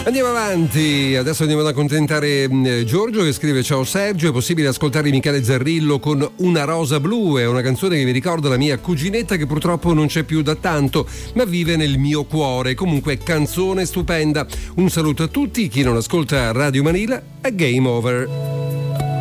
Andiamo avanti, adesso andiamo ad accontentare Giorgio che scrive: ciao Sergio, è possibile ascoltare Michele Zarrillo con Una rosa blu? È una canzone che mi ricorda la mia cuginetta che purtroppo non c'è più da tanto, ma vive nel mio cuore. Comunque canzone stupenda. Un saluto a tutti, chi non ascolta Radio Manila è Game Over.